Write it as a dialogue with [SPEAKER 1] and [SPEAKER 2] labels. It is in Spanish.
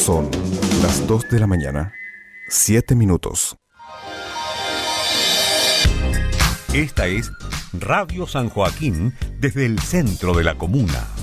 [SPEAKER 1] Son las 2 de la mañana, 7 minutos.
[SPEAKER 2] Esta es Radio San Joaquín desde el centro de la comuna.